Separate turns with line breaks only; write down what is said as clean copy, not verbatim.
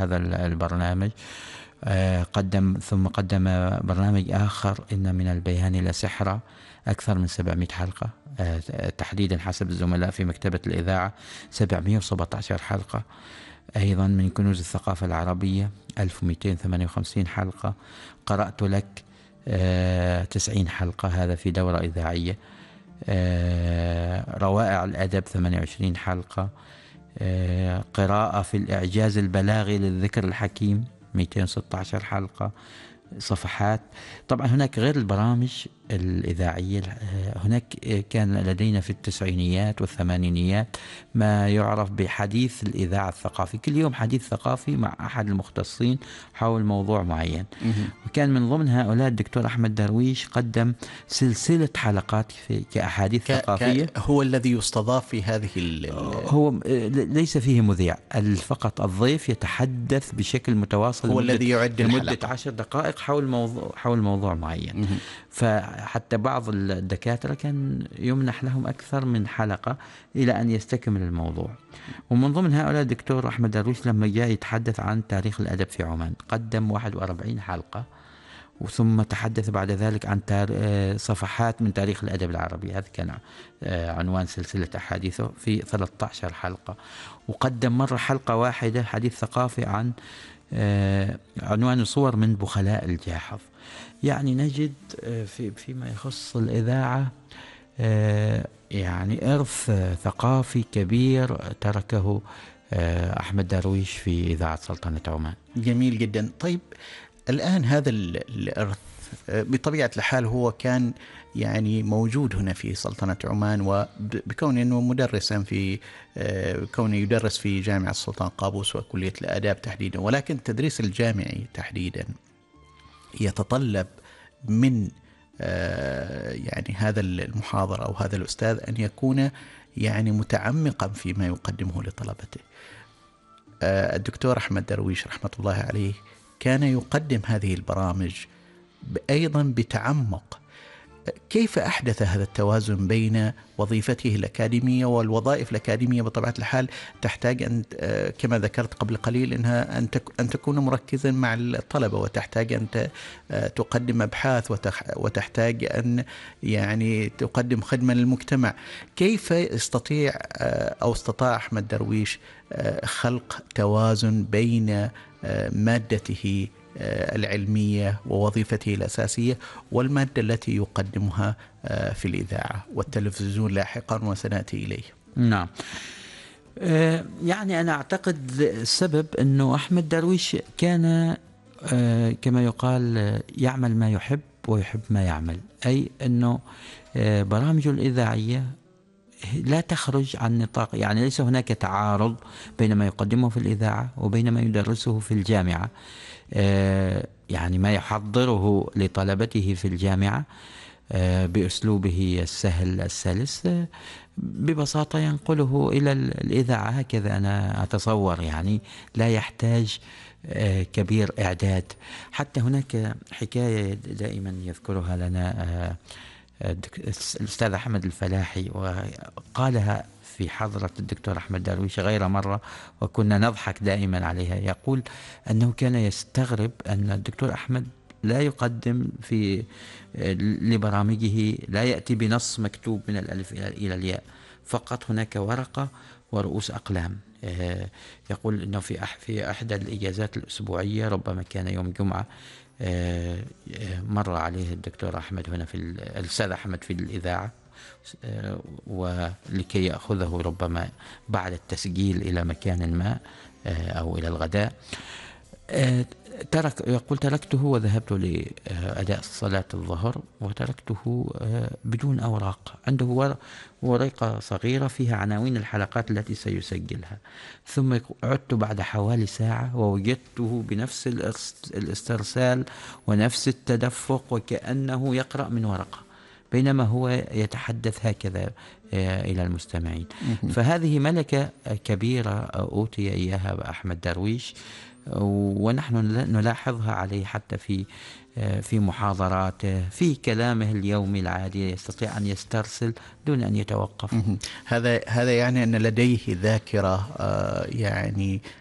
هذا البرنامج. ثم قدم برنامج آخر، إن من البيان لسحرة، أكثر من 700 حلقة، تحديدا حسب الزملاء في مكتبة الإذاعة 717 حلقة. أيضا من كنوز الثقافة العربية 1258 حلقة. قرأت لك 90 حلقة، هذا في دورة إذاعية. روائع الأدب 28 حلقة. قراءة في الإعجاز البلاغي للذكر الحكيم 216 حلقة. صفحات. طبعا هناك غير البرامج الإذاعية، هناك كان لدينا في التسعينيات والثمانينيات ما يعرف بحديث الإذاعة الثقافي، كل يوم حديث ثقافي مع أحد المختصين حول موضوع معين. وكان من ضمن هؤلاء الدكتور أحمد درويش، قدم سلسلة حلقات كأحاديث ثقافية.
هو الذي يستضاف في هذه
هو ليس فيه مذيع، فقط الضيف يتحدث بشكل متواصل،
هو الذي يعد
لمدة 10 دقائق حول موضوع معين. فحتى بعض الدكاترة كان يمنح لهم أكثر من حلقة إلى أن يستكمل الموضوع. ومن ضمن هؤلاء الدكتور أحمد درويش لما جاء يتحدث عن تاريخ الأدب في عمان، قدم 41 حلقة، ثم تحدث بعد ذلك عن صفحات من تاريخ الأدب العربي، هذا كان عنوان سلسلة أحاديثه في 13 حلقة. وقدم مرة حلقة واحدة حديث ثقافي عن عنوان صور من بخلاء الجاحظ. يعني نجد فيما يخص الإذاعة يعني إرث ثقافي كبير تركه أحمد درويش في إذاعة سلطنة عمان.
جميل جدا. طيب الآن هذا الإرث بطبيعة الحال هو كان يعني موجود هنا في سلطنة عمان، وبكون أنه مدرسا في كونه يدرس في جامعة السلطان قابوس وكلية الآداب تحديدا، ولكن التدريس الجامعي تحديدا يتطلب من يعني هذا المحاضر أو هذا الأستاذ أن يكون يعني متعمقا فيما يقدمه لطلبته. الدكتور أحمد درويش رحمة الله عليه كان يقدم هذه البرامج أيضا بتعمق. كيف أحدث هذا التوازن بين وظيفته الأكاديمية والوظائف الأكاديمية؟ بطبيعة الحال تحتاج أن كما ذكرت قبل قليل أنها أن تكون مركزا مع الطلبة، وتحتاج أن تقدم أبحاث، وتحتاج أن يعني تقدم خدمة للمجتمع. كيف استطاع أحمد درويش خلق توازن بين مادته العلمية ووظيفته الأساسية والمادة التي يقدمها في الإذاعة والتلفزيون لاحقا، وسنأتي إليه؟
نعم. يعني أنا أعتقد السبب أنه أحمد درويش كان كما يقال يعمل ما يحب ويحب ما يعمل، أي أنه برامجه الإذاعية لا تخرج عن نطاق، يعني ليس هناك تعارض بين ما يقدمه في الإذاعة وبين ما يدرسه في الجامعة. يعني ما يحضره لطلبته في الجامعة بأسلوبه السهل السلس ببساطة ينقله إلى الإذاعة، هكذا أنا أتصور. يعني لا يحتاج كبير إعداد. حتى هناك حكاية دائما يذكرها لنا الأستاذ أحمد الفلاحي، وقالها في حضرة الدكتور أحمد درويش غير مرة وكنا نضحك دائما عليها. يقول أنه كان يستغرب أن الدكتور أحمد لا يقدم لبرامجه، لا يأتي بنص مكتوب من الألف إلى الياء، فقط هناك ورقة ورؤوس أقلام. يقول أنه في أحدى الإجازات الأسبوعية، ربما كان يوم جمعة، مر عليه الدكتور أحمد هنا في الأستاذ أحمد في الإذاعة، ولكي يأخذه ربما بعد التسجيل إلى مكان ما أو إلى الغداء. يقول تركته وذهبت لأداء صلاة الظهر، وتركته بدون أوراق. عنده ورقة صغيرة فيها عناوين الحلقات التي سيسجلها، ثم عدت بعد حوالي ساعة ووجدته بنفس الاسترسال ونفس التدفق وكأنه يقرأ من ورقة، بينما هو يتحدث هكذا إلى المستمعين. فهذه ملكة كبيرة أوتي إياها أحمد درويش، ونحن نلاحظها عليه حتى في محاضراته، في كلامه اليومي العادي يستطيع أن يسترسل دون أن يتوقف.
هذا يعني أن لديه ذاكرة يعني